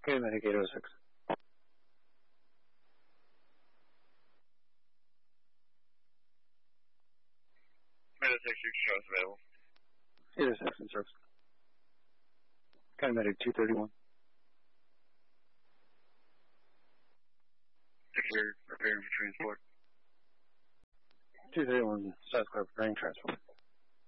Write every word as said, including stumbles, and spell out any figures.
Okay, Medic eight oh six. Medic six six shows available. eight oh six in service. Okay, Medic two thirty-one. If you're preparing for transport. two thirty-one, South Clark preparing transport.